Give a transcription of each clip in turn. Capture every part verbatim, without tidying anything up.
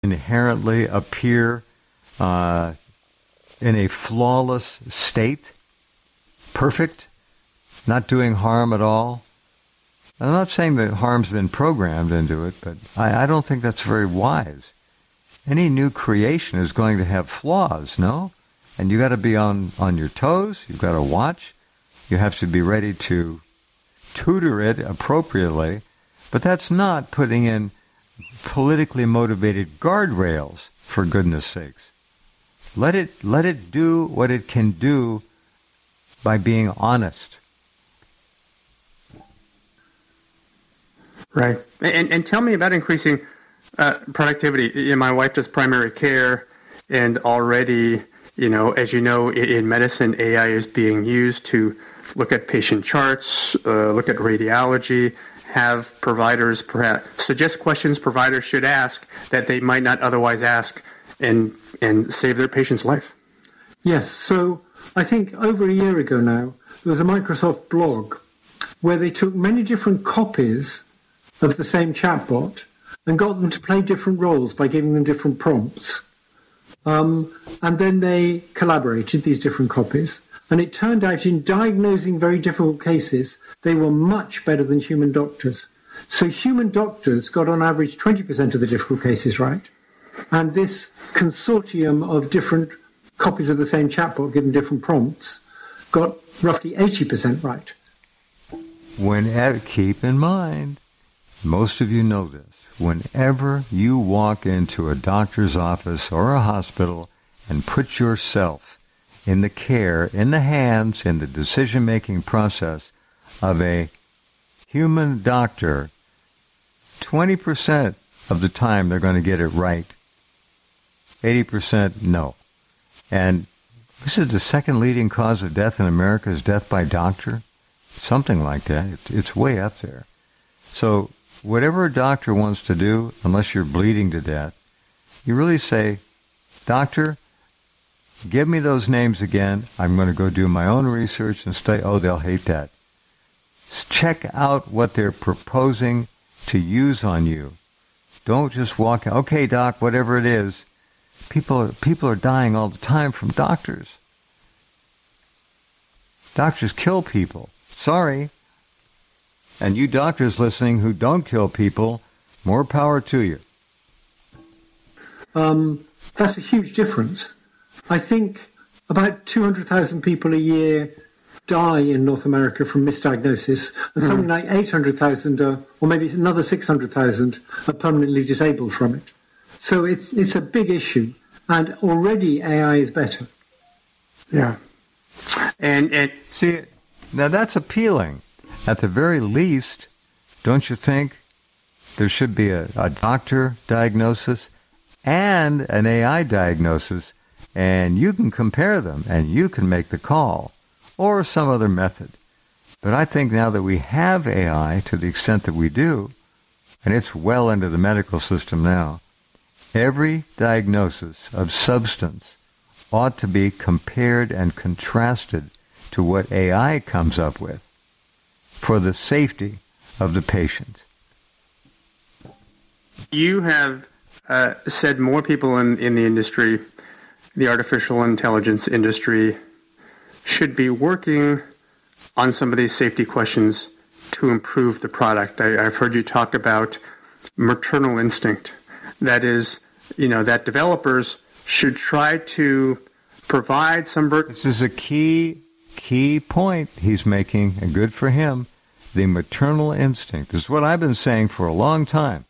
inherently appear uh, in a flawless state, perfect, not doing harm at all. I'm not saying that harm's been programmed into it, but I, I don't think that's very wise. Any new creation is going to have flaws, no? And you got to be on, on your toes. You've got to watch. You have to be ready to tutor it appropriately. But that's not putting in politically motivated guardrails, for goodness sakes. Let it, let it do what it can do by being honest. Right. And, and tell me about increasing uh, productivity. You know, my wife does primary care, and already, you know, as you know, in, in medicine, A I is being used to look at patient charts, uh, look at radiology, have providers perhaps suggest questions providers should ask that they might not otherwise ask, and and save their patient's life. Yes. So I think over a year ago now, there was a Microsoft blog where they took many different copies of the same chatbot and got them to play different roles by giving them different prompts. Um, and then they collaborated, these different copies. And it turned out in diagnosing very difficult cases, they were much better than human doctors. So human doctors got on average twenty percent of the difficult cases right. And this consortium of different copies of the same chatbot given different prompts got roughly eighty percent right. When, keep in mind, most of you know this, whenever you walk into a doctor's office or a hospital and put yourself in the care, in the hands, in the decision-making process of a human doctor, twenty percent of the time they're going to get it right. eighty percent no. And this is the second leading cause of death in America is death by doctor. Something like that. It's, it's way up there. So whatever a doctor wants to do, unless you're bleeding to death, you really say, doctor, give me those names again. I'm going to go do my own research and stay. Oh, they'll hate that. Check out what they're proposing to use on you. Don't just walk out. Okay, doc, whatever it is. People, people are dying all the time from doctors. Doctors kill people. Sorry. And you doctors listening who don't kill people, more power to you. Um, that's a huge difference. I think about two hundred thousand people a year die in North America from misdiagnosis, and mm. something like eight hundred thousand, uh, or maybe another six hundred thousand, are permanently disabled from it. So it's it's a big issue, and already A I is better. Yeah. And, and see, now that's appealing. At the very least, don't you think there should be a, a doctor diagnosis and an A I diagnosis, and you can compare them, and you can make the call, or some other method. But I think now that we have A I to the extent that we do, and it's well into the medical system now, every diagnosis of substance ought to be compared and contrasted to what A I comes up with for the safety of the patient. You have uh, said more people in, in the industry, the artificial intelligence industry, should be working on some of these safety questions to improve the product. I, I've heard you talk about maternal instinct. That is, you know, that developers should try to provide some... Ver- this is a key, key point he's making, and good for him. The maternal instinct. This is what I've been saying for a long time.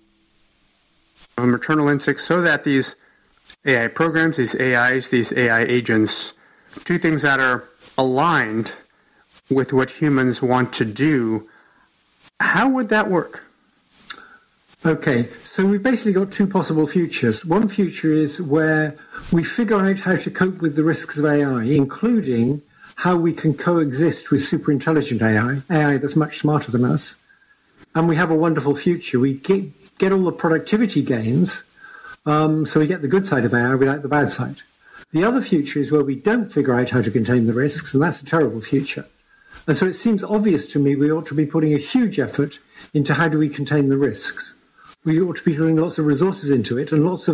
A maternal instinct, so that these A I programs, these A Is, these A I agents, do things that are aligned with what humans want to do. How would that work? Okay, so we've basically got two possible futures. One future is where we figure out how to cope with the risks of A I, including how we can coexist with super intelligent A I, A I that's much smarter than us. And we have a wonderful future. We get, get all the productivity gains, um, so we get the good side of A I without the bad side. The other future is where we don't figure out how to contain the risks, and that's a terrible future. And so it seems obvious to me we ought to be putting a huge effort into how do we contain the risks. we ought to be putting lots of resources into it and lots of